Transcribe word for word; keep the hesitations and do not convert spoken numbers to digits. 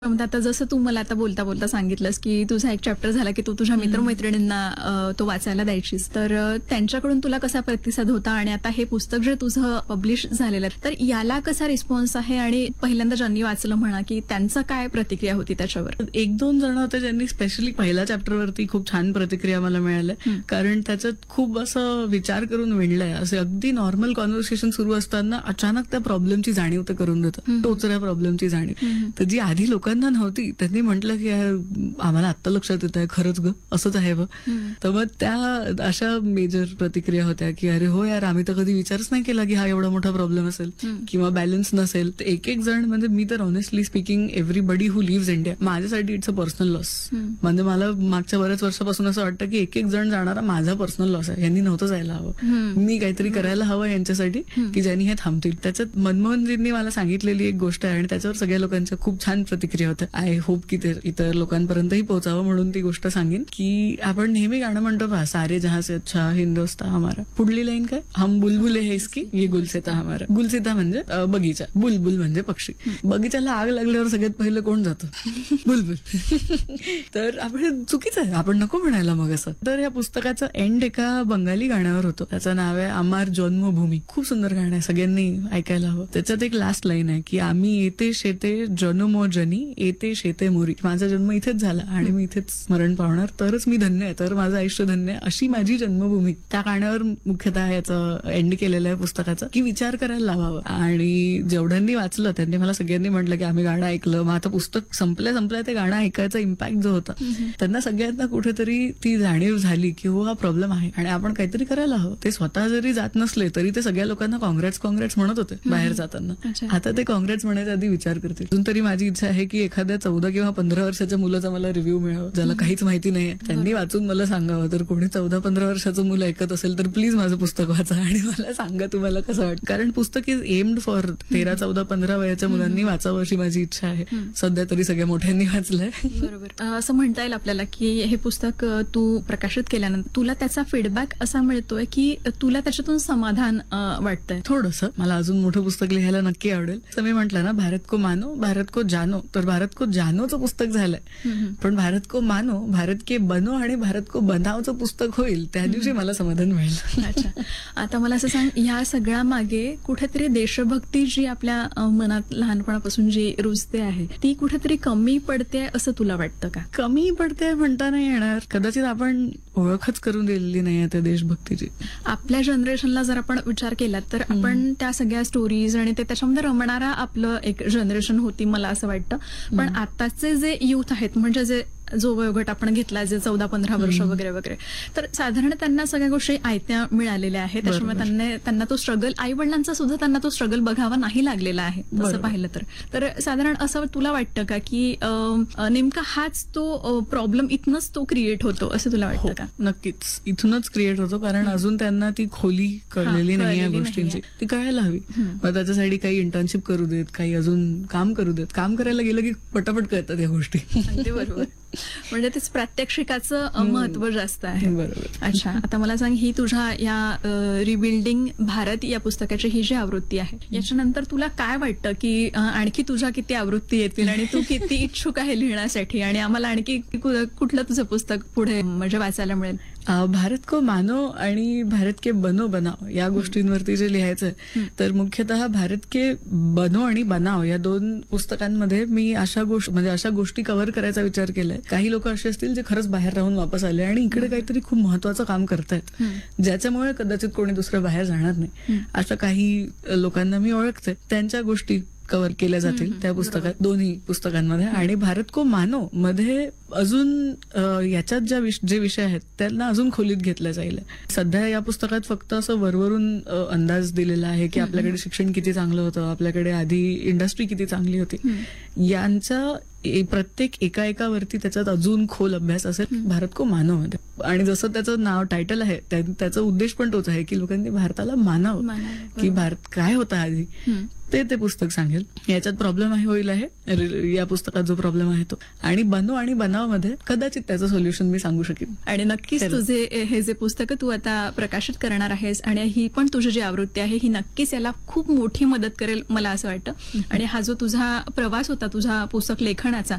म्हणजे आता जसं तू मला आता बोलता बोलता सांगितलंस की तुझा एक चॅप्टर झाला की तू तुझ्या मित्रमैत्रिणींना अ, तो वाचायला द्यायचीस, तर अ, त्यांच्याकडून तुला कसा प्रतिसाद होता आणि आता हे पुस्तक जे तुझं पब्लिश झालेलं आहे तर याला कसा रिस्पॉन्स आहे आणि पहिल्यांदा ज्यांनी वाचलं म्हणा की त्यांचं काय प्रतिक्रिया होती त्याच्यावर? एक दोन जण होते ज्यांनी स्पेशली पहिल्या चॅप्टरवरती खूप छान प्रतिक्रिया मला मिळाल्या, कारण त्याच्यात खूप असं विचार करून विणलंय. असे अगदी नॉर्मल कॉन्व्हर्सेशन सुरू असताना अचानक त्या प्रॉब्लेमची जाणीव तर करून देतं, टोचऱ्या प्रॉब्लेमची जाणीव. तर जी आधी लोकांना नव्हती त्यांनी म्हटलं की यार, आम्हाला आत्ता लक्षात येत आहे खरंच ग असंच आहे बघ. तर मग त्या अशा मेजर प्रतिक्रिया होत्या की अरे हो यार, आम्ही तर कधी विचारच नाही केला की हा एवढा मोठा प्रॉब्लेम असेल किंवा बॅलन्स नसेल. तर एक एक जण, म्हणजे मी तर ऑनेस्टली स्पीकिंग एव्हरीबडी हू लिव्हज इंडिया, माझ्यासाठी इट्स अ पर्सनल लॉस. म्हणजे मला मागच्या बऱ्याच वर्षापासून असं वाटतं की एक एक जण जाणारा माझा पर्सनल लॉस आहे. यांनी नव्हतं जायला हवं, मी काहीतरी करायला हवं यांच्यासाठी की ज्यांनी हे थांबतील. त्याच्यात मनमोहनजींनी मला सांगितलेली एक गोष्ट आहे आणि त्याच्यावर सगळ्या लोकांच्या खूप छान प्रतिक्रिया होत्या. आय होप की ते इतर लोकांपर्यंतही पोहोचावं म्हणून ती गोष्ट सांगेन की आपण नेहमी गाणं म्हणतो पहा, सारे जहां से अच्छा हिंदुस्तान हमारा. पुढली लाईन काय, हम बुलबुल है इसकी ये गुलसिता हमारा. गुलसिता म्हणजे अ, बगीचा, बुलबुल म्हणजे पक्षी. बगीच्याला आग लागल्यावर सगळ्यात पहिलं कोण जातं? बुलबुल. तर आपण चुकीचं आहे, आपण नको म्हणायला मग असं. तर या पुस्तकाचं एंड एका बंगाली गाण्यावर होतं, त्याचं नाव आहे अमार जन्मभूमी. खूप सुंदर गाणं आहे, सगळ्यांनी ऐकायला हवं. त्याच्यात एक लास्ट लाईन आहे की आम्ही येते शेते जन्मोजनी येते शेते मोरी. माझा जन्म इथेच झाला आणि मी इथेच मरण पावणार, तरच मी धन्य आहे, तर माझं आयुष्य धन्य आहे, अशी माझी जन्मभूमी. त्या गाण्यावर मुख्यतः याचं एंड केलेलं आहे पुस्तकाचं, की विचार करायला लावावं. आणि जेवढ्यांनी वाचलं त्यांनी मला सगळ्यांनी म्हटलं की आम्ही गाणं ऐकलं. मग आता पुस्तक संपल्या संपल्या ते गाणं ऐकायचा इम्पॅक्ट जो होता, त्यांना सगळ्यांना कुठेतरी ती जाणीव झाली की हो, हा प्रॉब्लेम आहे आणि आपण काहीतरी करायला हवं. ते स्वतः जरी जात नसले तरी ते सगळ्या लोकांना काँग्रेस काँग्रेस म्हणत होते बाहेर जाताना. आता ते काँग्रेस म्हणायच्या आधी विचार करतील. अजून तरी माझी इच्छा आहे की एखाद्या चौदा किंवा पंधरा वर्षाच्या मुलाचा मला रिव्ह्यू मिळावा, ज्याला काहीच माहिती नाही, त्यांनी वाचून मला सांगावं. तर कोणी चौदा पंधरा वर्षाचं मुलं ऐकत असेल तर प्लीज माझं पुस्तक वाचा आणि मला सांगा तुम्हाला कसं वाटतं. कारण पुस्तक इज एम्ड फॉर तेरा चौदा पंधरा वयाच्या मुलांनी वाचावं अशी माझी इच्छा आहे. सध्या तरी सगळ्या मोठ्यांनी वाचलंय. बरोबर. असं म्हणता येईल आपल्याला की हे पुस्तक तू प्रकाशित केल्यानंतर तुला त्याचा फीडबॅक असा मिळतोय की तुला त्याच्यातून समाधान वाटतंय? थोडंसं. मला अजून मोठं पुस्तक लिहायला नक्की आवडेल. असं मी म्हटलं ना, भारत को मानो भारत को जानो, तर भारत को जानोचं पुस्तक झालंय, पण भारत को मानो भारत के बनो आणि भारत को बनावचं पुस्तक होईल त्या दिवशी मला समाधान मिळेल. अच्छा, आता मला असं सांग, ह्या सगळ्या मागे कुठेतरी देशभक्ती जी आपल्या अ, मनात लहानपणापासून जी रुजते आहे ती कुठेतरी कमी पडते असं तुला वाटतं का? कमी पडते म्हणता नाही येणार, कदाचित आपण ओळखच करून दिलेली नाही त्या देशभक्तीची. आपल्या जनरेशनला जर आपण विचार केला तर आपण त्या सगळ्या स्टोरीज आणि ते त्याच्यामध्ये रमणारा आपलं एक जनरेशन होती मला असं वाटतं. पण आताचे जे युथ आहेत, म्हणजे जे जो वयोगट आपण घेतला, जे चौदा पंधरा वर्ष वगैरे वगैरे, तर साधारण त्यांना सगळ्या गोष्टी आयत्या मिळालेल्या आहेत. त्याच्यामुळे त्यांना त्यांना तो स्ट्रगल, आई वडिलांचा सुद्धा त्यांना तो स्ट्रगल बघावा नाही लागलेला आहे तसं पाहिलं तर. तर साधारण असं तुला वाटतं का की नेमका हाच तो प्रॉब्लेम इथनच तो क्रिएट होतो असं तुला वाटतं का? नक्कीच इथूनच क्रिएट होतो, कारण अजून त्यांना ती खोली कळलेली नाही या गोष्टींची, ती कळायला हवी. मग त्याच्यासाठी काही इंटर्नशिप करू देत, काही अजून काम करू देत. काम करायला गेलं की पटापट कळतात या गोष्टी. अगदी बरोबर. म्हणजे तेच प्रात्यक्षिकाचं महत्व जास्त आहे. बरोबर. अच्छा, आता मला सांग, ही तुझ्या या रिबिल्डिंग भारत या पुस्तकाची ही जी आवृत्ती आहे, याच्यानंतर तुला काय वाटतं की आणखी तुझ्या किती आवृत्ती येतील आणि तू किती इच्छुक आहे लिहिण्यासाठी आणि आम्हाला आणखी कुठलं तुझं पुस्तक पुढे म्हणजे वाचायला मिळेल? भारत को मानो आणि भारत के बनो बनाव या गोष्टींवरती जे लिहायचंय, तर मुख्यतः भारत के बनो आणि बनाव या दोन पुस्तकांमध्ये मी अशा गोष्टी म्हणजे अशा गोष्टी कव्हर करायचा विचार केलाय. काही लोक असे असतील जे खरंच बाहेर राहून वापस आले आणि इकडे काहीतरी खूप महत्वाचं काम करतायत, ज्याच्यामुळे कदाचित कोणी दुसरं बाहेर जाणार नाही. अशा काही लोकांना मी ओळखते, त्यांच्या गोष्टी कव्हर केल्या जातील त्या पुस्तकात, दोन्ही पुस्तकांमध्ये. आणि भारत को मानो मध्ये अजून याच्यात ज्या जे विषय आहेत त्यांना अजून खोलीत घेतल्या जाईल. सध्या या पुस्तकात फक्त असं वरवरून अंदाज दिलेला आहे की आपल्याकडे शिक्षण किती चांगलं होतं, आपल्याकडे आधी इंडस्ट्री किती चांगली होती. यांचा प्रत्येक एका एकावरती त्याच्यात अजून खोल अभ्यास असेल भारत को मानो मध्ये. आणि जसं त्याचं नाव टायटल आहे, त्याचा उद्देश पण तोच आहे की लोकांनी भारताला मानावं, की भारत काय होता आधी ते ते पुस्तक सांगेल. याच्यात प्रॉब्लेम आहे होईल आहे या पुस्तकात जो प्रॉब्लेम आहे तो, आणि बनो आणि बनाव मध्ये कदाचित त्याचं सोल्युशन मी सांगू शकेन. आणि नक्कीच तुझे हे जे पुस्तकं तू आता प्रकाशित करणार आहेस आणि ही पण तुझी जी आवृत्ती आहे ही नक्कीच याला खूप मोठी मदत करेल मला असं वाटतं. आणि हा जो तुझा प्रवास होता तुझा पुस्तक लेखनाचा,